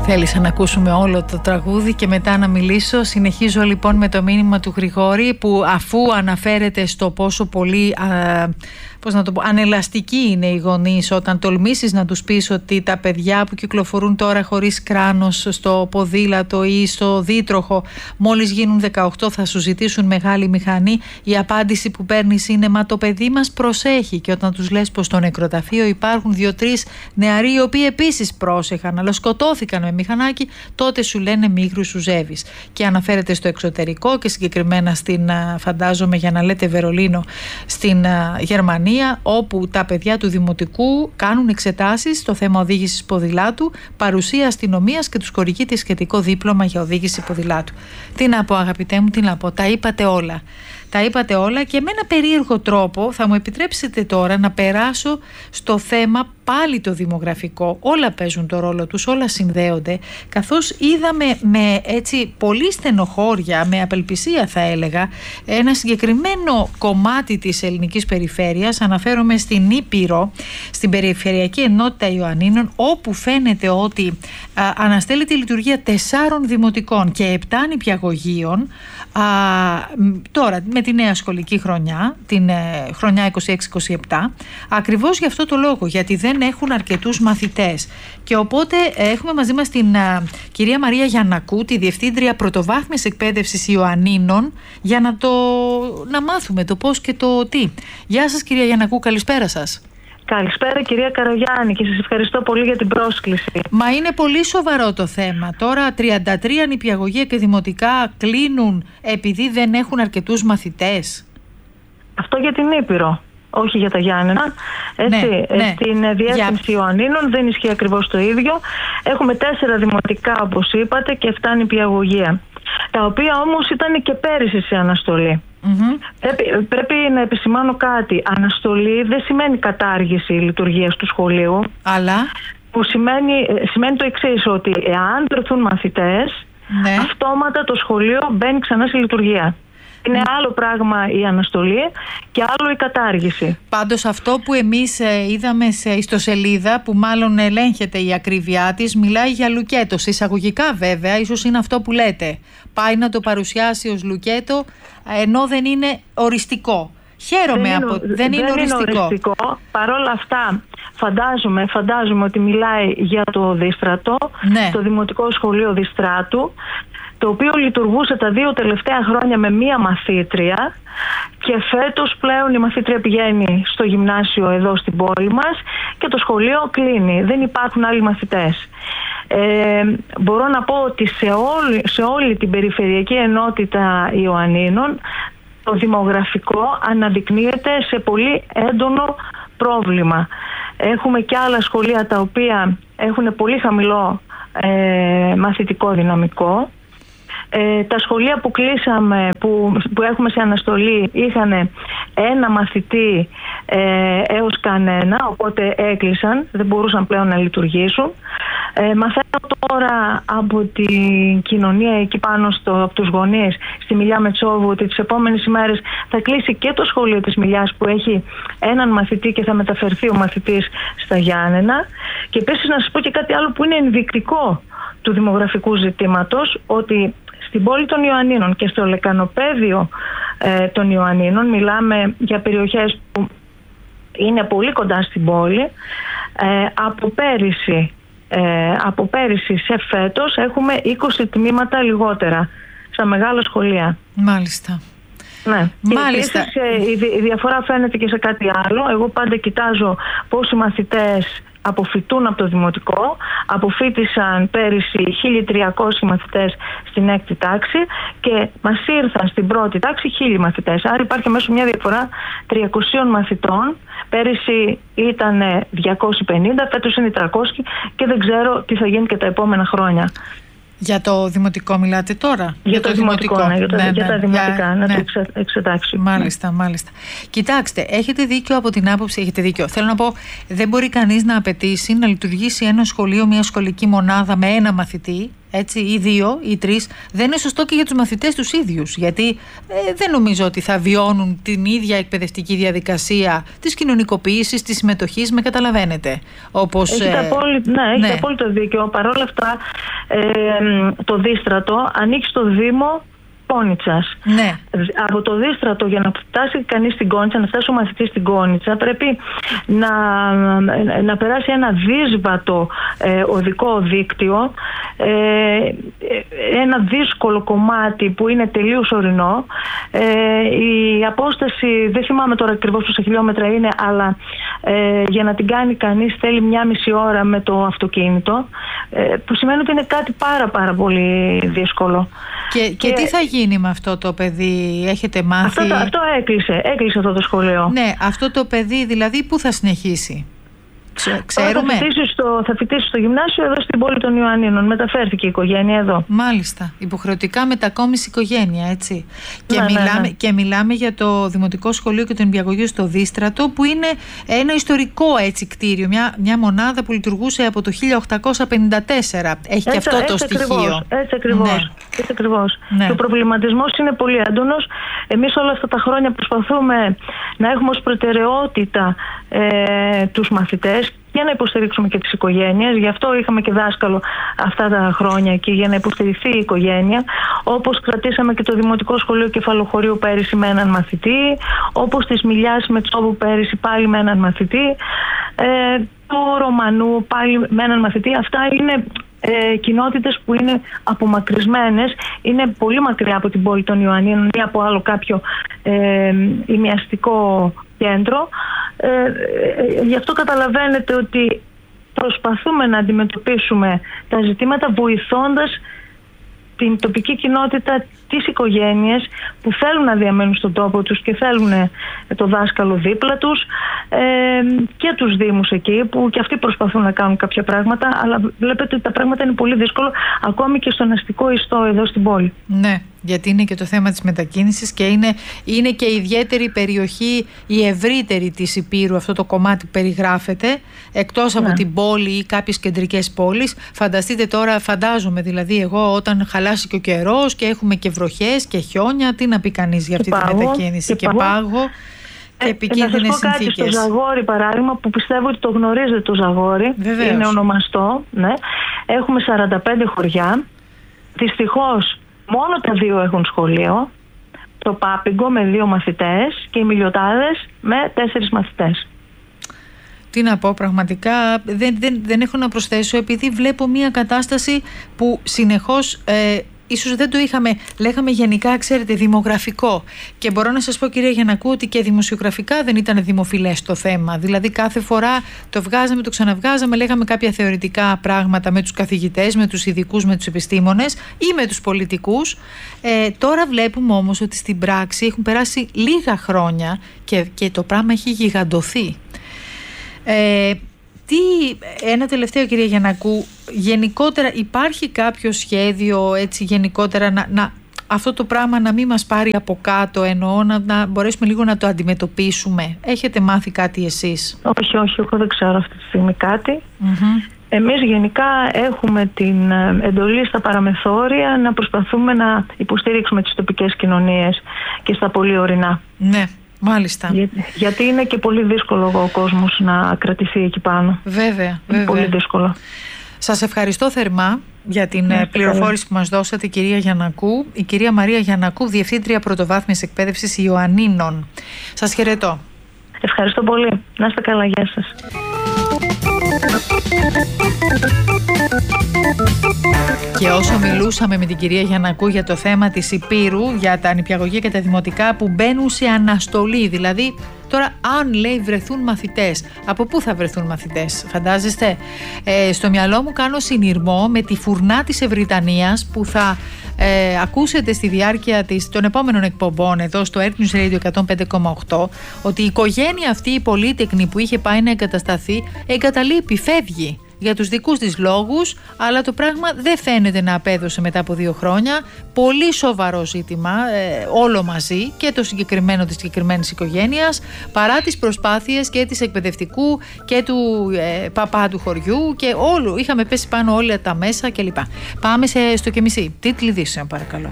Θέλησα να ακούσουμε όλο το τραγούδι και μετά να μιλήσω. Συνεχίζω λοιπόν με το μήνυμα του Γρηγόρη, που αφού αναφέρεται στο πόσο πολύ ανελαστικοί είναι οι γονείς, όταν τολμήσεις να τους πεις ότι τα παιδιά που κυκλοφορούν τώρα χωρίς κράνος στο ποδήλατο ή στο δίτροχο, μόλις γίνουν 18 θα σου ζητήσουν μεγάλη μηχανή, η απάντηση που παίρνεις είναι «Μα το παιδί μας προσέχει». Και όταν τους λες πως στο νεκροταφείο υπάρχουν 2-3 νεαροί οι οποίοι επίσης πρόσεχαν αλλά σκοτώθηκαν με μηχανάκι, τότε σου λένε «Μη χρυσουζεύεις». Και αναφέρεται στο εξωτερικό και συγκεκριμένα στην, φαντάζομαι για να λέτε Βερολίνο, στην Γερμανία, όπου τα παιδιά του δημοτικού κάνουν εξετάσεις στο θέμα οδήγησης ποδηλάτου, παρουσία αστυνομίας και τους χορηγείται σχετικό δίπλωμα για οδήγηση ποδηλάτου. Τι να πω αγαπητέ μου, τι να πω, τα είπατε όλα. Τα είπατε όλα και με ένα περίεργο τρόπο θα μου επιτρέψετε τώρα να περάσω στο θέμα πάλι το δημογραφικό. Όλα παίζουν το ρόλο τους, όλα συνδέονται, καθώς είδαμε με έτσι πολύ στενοχώρια, με απελπισία θα έλεγα, ένα συγκεκριμένο κομμάτι της ελληνικής περιφέρειας, αναφέρομαι στην Ήπειρο, στην Περιφερειακή Ενότητα Ιωαννίνων, όπου φαίνεται ότι αναστέλλεται η λειτουργία 4 δημοτικών και 7 νηπιαγωγείων τώρα με τη νέα σχολική χρονιά, την χρονιά 26-27, ακριβώς για αυτό το λόγο, γιατί δεν έχουν αρκετούς μαθητές. Και οπότε έχουμε μαζί μας την κυρία Μαρία Γιαννακού, τη Διευθύντρια Πρωτοβάθμιας Εκπαίδευσης Ιωαννίνων, για να μάθουμε το πώς και το τι. Γεια σας κυρία Γιαννακού, καλησπέρα σας. Καλησπέρα κυρία Καρογιάννη και σας ευχαριστώ πολύ για την πρόσκληση. Μα είναι πολύ σοβαρό το θέμα. Τώρα 33 νηπιαγωγεία και δημοτικά κλείνουν επειδή δεν έχουν αρκετούς μαθητές. Αυτό για την Ήπειρο, όχι για τα Γιάννενα. Έτσι, ναι. Στην διεύθυνση Ιωαννίνων δεν ισχύει ακριβώς το ίδιο. Έχουμε 4 δημοτικά όπως είπατε και 7 νηπιαγωγεία, τα οποία όμως ήταν και πέρυσι σε αναστολή. Πρέπει να επισημάνω κάτι. Αναστολή δεν σημαίνει κατάργηση λειτουργίας του σχολείου, αλλά που σημαίνει το εξής, ότι εάν βρεθούν μαθητές, αυτόματα το σχολείο μπαίνει ξανά σε λειτουργία. Είναι άλλο πράγμα η αναστολή και άλλο η κατάργηση. Πάντως αυτό που εμείς είδαμε σε ιστοσελίδα, που μάλλον ελέγχεται η ακρίβειά της, μιλάει για λουκέτο. Εισαγωγικά βέβαια, ίσως είναι αυτό που λέτε. Πάει να το παρουσιάσει ως λουκέτο, ενώ δεν είναι οριστικό. Χαίρομαι δεν είναι οριστικό. Παρ' όλα αυτά φαντάζομαι ότι μιλάει για το Δίστρατο, το Δημοτικό Σχολείο Διστράτου, το οποίο λειτουργούσε τα 2 τελευταία χρόνια με 1 μαθήτρια, και φέτος πλέον η μαθήτρια πηγαίνει στο γυμνάσιο εδώ στην πόλη μας και το σχολείο κλείνει. Δεν υπάρχουν άλλοι μαθητές. Μπορώ να πω ότι σε όλη την Περιφερειακή Ενότητα Ιωαννίνων το δημογραφικό αναδεικνύεται σε πολύ έντονο πρόβλημα. Έχουμε και άλλα σχολεία τα οποία έχουν πολύ χαμηλό μαθητικό δυναμικό. Τα σχολεία που κλείσαμε, που έχουμε σε αναστολή, είχαν 1 μαθητή έως κανένα, οπότε έκλεισαν, δεν μπορούσαν πλέον να λειτουργήσουν. Μαθαίνω τώρα από την κοινωνία εκεί πάνω από τους γονείς στη Μιλιά Μετσόβου ότι τις επόμενες ημέρες θα κλείσει και το σχολείο της Μιλιάς, που έχει 1 μαθητή και θα μεταφερθεί ο μαθητής στα Γιάννενα. Και επίσης να σας πω και κάτι άλλο που είναι ενδεικτικό του δημογραφικού ζητήματος, ότι στην πόλη των Ιωαννίνων και στο λεκανοπέδιο των Ιωαννίνων, μιλάμε για περιοχές που είναι πολύ κοντά στην πόλη, από πέρυσι σε φέτος έχουμε 20 τμήματα λιγότερα στα μεγάλα σχολεία. Μάλιστα. Ναι. Μάλιστα. Και επίσης, η διαφορά φαίνεται και σε κάτι άλλο. Εγώ πάντα κοιτάζω πόσοι μαθητές αποφοιτούν από το δημοτικό. Αποφοίτησαν πέρυσι 1.300 μαθητές στην 6η τάξη και μας ήρθαν στην 1η τάξη 1.000 μαθητές. Άρα υπάρχει μέσω μια διαφορά 300 μαθητών. Πέρυσι ήταν 250, φέτος είναι 300 και δεν ξέρω τι θα γίνει και τα επόμενα χρόνια. Για το δημοτικό μιλάτε τώρα? Για το δημοτικό, για τα δημοτικά, να το εξετάξουμε. Μάλιστα. Κοιτάξτε, έχετε δίκιο από την άποψη, έχετε δίκιο. Θέλω να πω, δεν μπορεί κανείς να απαιτήσει να λειτουργήσει ένα σχολείο, μια σχολική μονάδα με 1 μαθητή, έτσι, ή 2 ή 3. Δεν είναι σωστό και για τους μαθητές τους ίδιους, γιατί δεν νομίζω ότι θα βιώνουν την ίδια εκπαιδευτική διαδικασία της κοινωνικοποίησης, της συμμετοχής, με καταλαβαίνετε. Όπως, έχετε απόλυτο δίκιο. Παρ' όλα αυτά, το Δίστρατο ανήκει στο Δήμο Κόνιτσας. Ναι. Από το Δίστρατο, για να φτάσει κανείς στην Κόνιτσα, να φτάσει ο μαθητής στην Κόνιτσα, πρέπει να περάσει ένα δύσβατο οδικό δίκτυο, ένα δύσκολο κομμάτι που είναι τελείως ορεινό. Η απόσταση, δεν θυμάμαι τώρα ακριβώς πόσα χιλιόμετρα είναι, αλλά για να την κάνει κανείς θέλει 1,5 ώρα με το αυτοκίνητο, που σημαίνει ότι είναι κάτι πάρα πολύ δύσκολο. Και τι θα γίνει με αυτό το παιδί, έχετε μάθει? Αυτό έκλεισε αυτό το σχολείο. Ναι, αυτό το παιδί δηλαδή πού θα συνεχίσει? Ξέρουμε. Θα φοιτήσει στο γυμνάσιο εδώ στην πόλη των Ιωαννίνων. Μεταφέρθηκε η οικογένεια εδώ. Μάλιστα. Υποχρεωτικά μετακόμιση οικογένεια, έτσι. Ναι. Και μιλάμε για το Δημοτικό Σχολείο και το Νηπιαγωγείο στο Δίστρατο, που είναι ένα ιστορικό έτσι κτίριο. Μια μονάδα που λειτουργούσε από το 1854. Έχει και αυτό το στοιχείο. Έτσι ακριβώς. Ναι. Και ο προβληματισμός είναι πολύ έντονος. Εμείς όλα αυτά τα χρόνια προσπαθούμε να έχουμε ως προτεραιότητα τους μαθητές για να υποστηρίξουμε και τις οικογένειες. Γι' αυτό είχαμε και δάσκαλο αυτά τα χρόνια εκεί, για να υποστηριχθεί η οικογένεια. Όπως κρατήσαμε και το Δημοτικό Σχολείο Κεφαλοχωρίου πέρυσι με έναν μαθητή, όπως της Μιλιάς Μετσόβου πέρυσι πάλι με έναν μαθητή, το Ρωμανού πάλι με έναν μαθητή. Αυτά είναι κοινότητες που είναι απομακρυσμένες, είναι πολύ μακριά από την πόλη των Ιωαννίνων ή από άλλο κάποιο ημιαστικό κέντρο. Γι' αυτό καταλαβαίνετε ότι προσπαθούμε να αντιμετωπίσουμε τα ζητήματα βοηθώντας την τοπική κοινότητα, τις οικογένειες που θέλουν να διαμένουν στον τόπο τους και θέλουν το δάσκαλο δίπλα τους, και τους δήμους εκεί που και αυτοί προσπαθούν να κάνουν κάποια πράγματα, αλλά βλέπετε ότι τα πράγματα είναι πολύ δύσκολο ακόμη και στον αστικό ιστό εδώ στην πόλη. Ναι, γιατί είναι και το θέμα της μετακίνησης και είναι και η ιδιαίτερη περιοχή, η ευρύτερη της Ηπείρου, αυτό το κομμάτι που περιγράφεται, εκτός από την πόλη ή κάποιες κεντρικές πόλεις. Φανταστείτε τώρα, φαντάζομαι δηλαδή εγώ, όταν χαλάσει και ο καιρός και έχουμε και βροχές και χιόνια, τι να πει κανείς για αυτή τη μετακίνηση και πάγο και επικίνδυνες συνθήκες. Να σας πω κάτι, στο Ζαγόρι παράδειγμα, που πιστεύω ότι το γνωρίζετε το Ζαγόρι, βεβαίως, είναι ονομαστό, ναι. Έχουμε 45 χωριά, δυστυχώς μόνο τα 2 έχουν σχολείο, το Πάπιγκο με 2 μαθητές και οι Μιλιοτάδες με 4 μαθητές. Τι να πω, πραγματικά δεν έχω να προσθέσω, επειδή βλέπω μια κατάσταση που συνεχώς ίσως δεν το είχαμε, λέγαμε γενικά, ξέρετε, δημογραφικό. Και μπορώ να σας πω, κυρία Γιαννακού, ότι και δημοσιογραφικά δεν ήταν δημοφιλές το θέμα. Δηλαδή κάθε φορά το βγάζαμε, το ξαναβγάζαμε, λέγαμε κάποια θεωρητικά πράγματα με τους καθηγητές, με τους ειδικούς, με τους επιστήμονες ή με τους πολιτικούς. Τώρα βλέπουμε όμως ότι στην πράξη έχουν περάσει λίγα χρόνια και το πράγμα έχει γιγαντωθεί. Ένα τελευταίο, κυρία Γιαννακού, γενικότερα υπάρχει κάποιο σχέδιο έτσι γενικότερα αυτό το πράγμα να μην μας πάρει από κάτω, εννοώ να μπορέσουμε λίγο να το αντιμετωπίσουμε? Έχετε μάθει κάτι εσείς? Όχι, εγώ δεν ξέρω αυτή τη στιγμή κάτι. Εμείς γενικά έχουμε την εντολή στα παραμεθόρια να προσπαθούμε να υποστηρίξουμε τις τοπικές κοινωνίες και στα πολύ ορεινά. Ναι. Μάλιστα. Γιατί είναι και πολύ δύσκολο ο κόσμος να κρατηθεί εκεί πάνω. Βέβαια. Είναι πολύ δύσκολο. Σας ευχαριστώ θερμά για την πληροφόρηση που μας δώσατε, κυρία Γιαννακού. Η κυρία Μαρία Γιαννακού, Διευθύντρια Πρωτοβάθμιας Εκπαίδευσης Ιωαννίνων. Σας χαιρετώ. Ευχαριστώ πολύ. Να είστε καλά. Γεια σας. Και όσο μιλούσαμε με την κυρία Γιαννακού για το θέμα της Ηπείρου, για τα νηπιαγωγεία και τα δημοτικά που μπαίνουν σε αναστολή, δηλαδή τώρα αν λέει βρεθούν μαθητές, από πού θα βρεθούν μαθητές, φαντάζεστε? Στο μυαλό μου κάνω συνειρμό με τη φουρνά της Ευρυτανίας που θα ακούσετε στη διάρκεια των επόμενων εκπομπών εδώ στο Earth News Radio 105,8, ότι η οικογένεια αυτή η πολύτεκνη που είχε πάει να εγκατασταθεί εγκαταλείπει, φεύγει για τους δικούς της λόγους, αλλά το πράγμα δεν φαίνεται να απέδωσε μετά από 2 χρόνια. Πολύ σοβαρό ζήτημα, όλο μαζί, και το συγκεκριμένο της συγκεκριμένης οικογένειας, παρά τις προσπάθειες και της εκπαιδευτικού και του παπά του χωριού και όλου. Είχαμε πέσει πάνω όλα τα μέσα κλπ. Πάμε στο και μισή. Τίτλοι ειδήσεων, παρακαλώ.